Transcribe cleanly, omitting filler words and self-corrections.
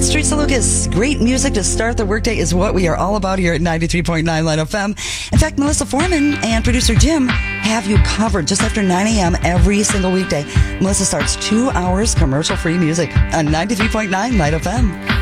Streets of Lucas. Great music to start the workday is what we are all about here at 93.9 Light FM. In fact, Melissa Foreman and producer Jim have you covered just after 9 a.m. every single weekday. Melissa starts 2 hours commercial-free music on 93.9 Light FM.